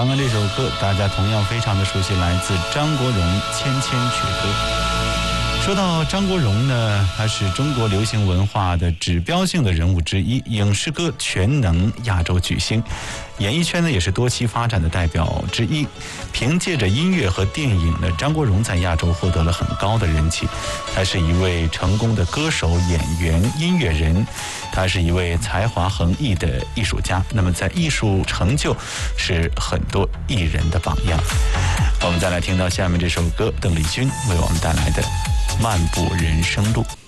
刚刚这首歌大家同样非常的熟悉，来自张国荣《千千阙歌》。说到张国荣呢，他是中国流行文化的指标性的人物之一，影视歌全能亚洲巨星，演艺圈呢也是多期发展的代表之一。凭借着音乐和电影呢，张国荣在亚洲获得了很高的人气。他是一位成功的歌手、演员、音乐人，他是一位才华横溢的艺术家。那么在艺术成就是很多艺人的榜样。我们再来听到下面这首歌，邓丽君为我们带来的《漫步人生路》。